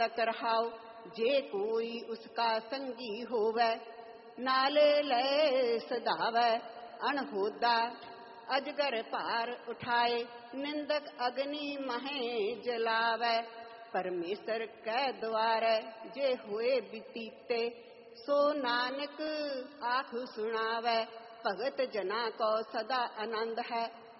निंदक रहाओ, जे कोई उसका संगी होवे, नाले लय सदावे अनहोदा। अजगर पार उठाए, निंदक अग्नि महे जलावे। परमेश्वर कै द्वारे जे हुए बीतीते, सो नानक आख सुनावे। भगत जना को सदा आनंद है,